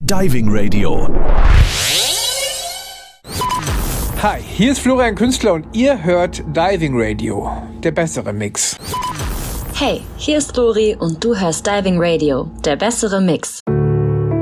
Diving Radio. Hi, hier ist Florian Künstler und ihr hört Diving Radio, der bessere Mix. Hey, hier ist Lori und du hörst Diving Radio, der bessere Mix.